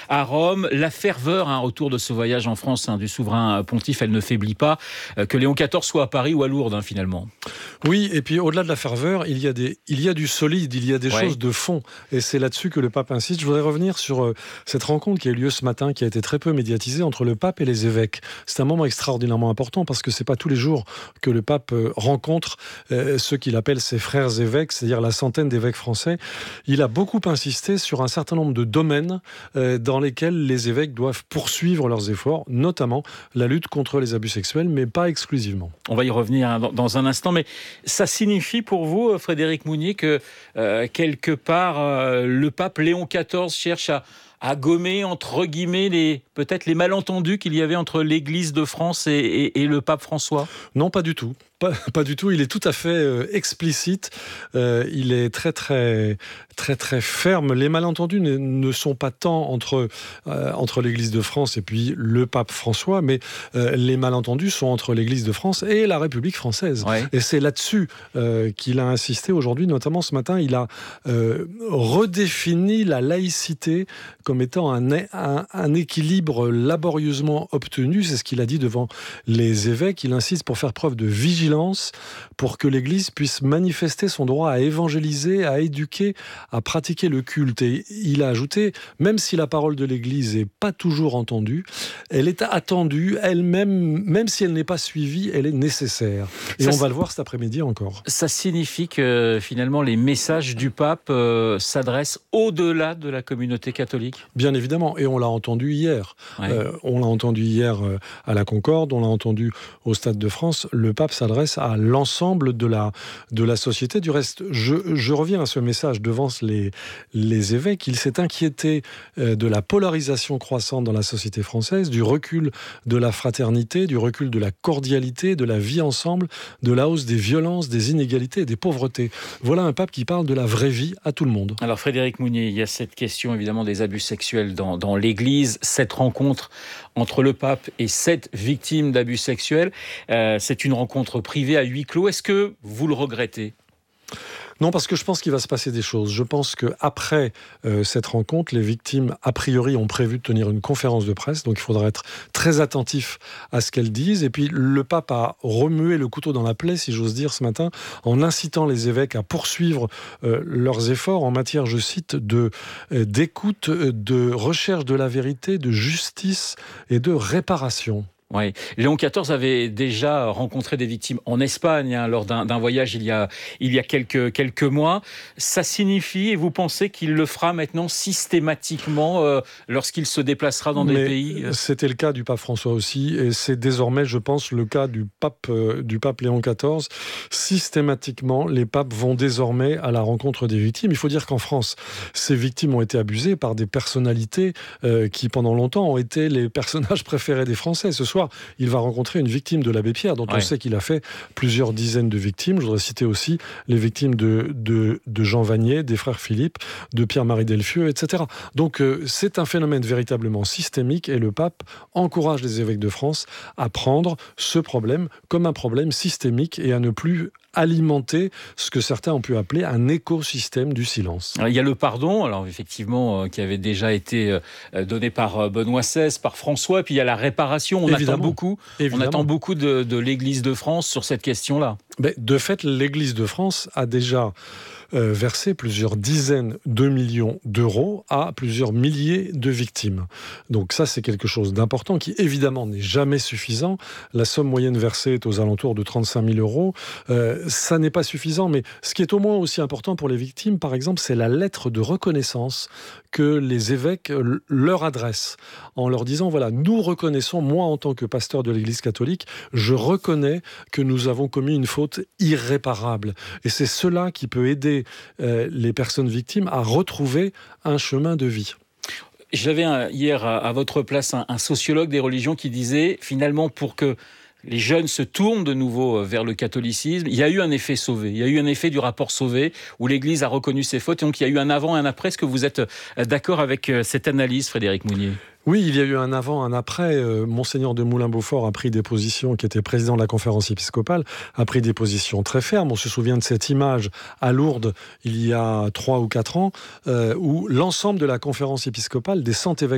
à Rome. La ferveur autour de ce voyage en France du souverain pontife, elle ne faiblit pas. Que Léon XIV soit à Paris ou à Lourdes, finalement. Oui, et puis au-delà de la ferveur, il y a du solide, il y a des choses de fond. Et c'est là-dessus que le pape insiste. Je voudrais revenir sur cette rencontre qui a eu lieu ce matin, qui a été très peu médiatisée, entre le pape et les évêques. C'est un moment extraordinairement important parce que c'est pas tous les jours que le pape rencontre ceux qu'il appelle ses frères évêques, c'est-à-dire la centaine d'évêques français. Il a beaucoup insisté sur un certain nombre de domaines dans lesquels les évêques doivent poursuivre leurs efforts, notamment la lutte contre les abus sexuels, mais pas exclusivement. On va y revenir dans un instant, mais ça signifie pour vous, Frédéric Mounier, que quelque part, le pape Léon XIV cherche à gommer, entre guillemets, peut-être les malentendus qu'il y avait entre l'Église de France et le pape François ? Non, pas du tout. Pas du tout, il est tout à fait explicite, il est très ferme. Les malentendus ne sont pas tant entre l'Église de France et puis le pape François, mais les malentendus sont entre l'Église de France et la République française. Ouais. Et c'est là-dessus qu'il a insisté aujourd'hui, notamment ce matin, il a redéfini la laïcité comme étant un équilibre laborieusement obtenu. C'est ce qu'il a dit devant les évêques. Il insiste pour faire preuve de vigilance, pour que l'Église puisse manifester son droit à évangéliser, à éduquer, à pratiquer le culte. Et il a ajouté, même si la parole de l'Église n'est pas toujours entendue, elle est attendue elle-même, même si elle n'est pas suivie, elle est nécessaire. Et on va le voir cet après-midi encore. Ça signifie que finalement les messages du pape s'adressent au-delà de la communauté catholique ? Bien évidemment, et on l'a entendu hier. Ouais. On l'a entendu hier à la Concorde, on l'a entendu au Stade de France. Le pape s'adresse à l'ensemble de la société. Du reste, je reviens à ce message devant les évêques. Il s'est inquiété de la polarisation croissante dans la société française, du recul de la fraternité, du recul de la cordialité, de la vie ensemble, de la hausse des violences, des inégalités et des pauvretés. Voilà un pape qui parle de la vraie vie à tout le monde. Alors Frédéric Mounier, il y a cette question évidemment des abus sexuels dans l'Église, cette rencontre entre le pape et 7 victimes d'abus sexuels. C'est une rencontre privée à huis clos. Est-ce que vous le regrettez ? Non, parce que je pense qu'il va se passer des choses. Je pense qu'après cette rencontre, les victimes, a priori, ont prévu de tenir une conférence de presse. Donc, il faudra être très attentif à ce qu'elles disent. Et puis, le pape a remué le couteau dans la plaie, si j'ose dire, ce matin, en incitant les évêques à poursuivre leurs efforts en matière, je cite, d'écoute, de recherche de la vérité, de justice et de réparation. Oui. Léon XIV avait déjà rencontré des victimes en Espagne lors d'un voyage il y a quelques mois. Ça signifie, et vous pensez qu'il le fera maintenant systématiquement lorsqu'il se déplacera dans des pays C'était le cas du pape François aussi, et c'est désormais, je pense, le cas du pape Léon XIV. Systématiquement, les papes vont désormais à la rencontre des victimes. Il faut dire qu'en France, ces victimes ont été abusées par des personnalités qui, pendant longtemps, ont été les personnages préférés des Français. Ce soir, il va rencontrer une victime de l'abbé Pierre, dont on sait qu'il a fait plusieurs dizaines de victimes. Je voudrais citer aussi les victimes de Jean Vanier, des frères Philippe, de Pierre-Marie Delfieux, etc. Donc c'est un phénomène véritablement systémique, et le pape encourage les évêques de France à prendre ce problème comme un problème systémique et à ne plus alimenter ce que certains ont pu appeler un écosystème du silence. Alors, il y a le pardon, alors effectivement, qui avait déjà été donné par Benoît XVI, par François, et puis il y a la réparation. On attend beaucoup de l'Église de France sur cette question-là. Mais de fait, l'Église de France a déjà versé plusieurs dizaines de millions d'euros à plusieurs milliers de victimes. Donc ça, c'est quelque chose d'important qui, évidemment, n'est jamais suffisant. La somme moyenne versée est aux alentours de 35 000 euros. Ça n'est pas suffisant, mais ce qui est au moins aussi important pour les victimes, par exemple, c'est la lettre de reconnaissance que les évêques leur adressent en leur disant, voilà, nous reconnaissons, moi en tant que pasteur de l'Église catholique, je reconnais que nous avons commis une faute irréparable. Et c'est cela qui peut aider les personnes victimes à retrouver un chemin de vie. J'avais hier à votre place un sociologue des religions qui disait, finalement, pour que les jeunes se tournent de nouveau vers le catholicisme, il y a eu un effet Sauvé, il y a eu un effet du rapport Sauvé, où l'Église a reconnu ses fautes, et donc il y a eu un avant et un après. Est-ce que vous êtes d'accord avec cette analyse, Frédéric Mounier ? Oui, il y a eu un avant, un après. Monseigneur de Moulin-Beaufort a pris des positions, qui était président de la conférence épiscopale, a pris des positions très fermes. On se souvient de cette image à Lourdes, il y a 3 ou 4 ans, où l'ensemble de la conférence épiscopale, des 100 évêques